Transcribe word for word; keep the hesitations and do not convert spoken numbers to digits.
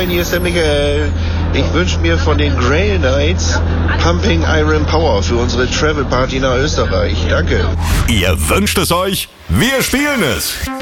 moin, hier ist der Michael. Ich wünsche mir von den Grail Knights Pumping Iron Power für unsere Travel Party nach Österreich. Danke. Ihr wünscht es euch, wir spielen es.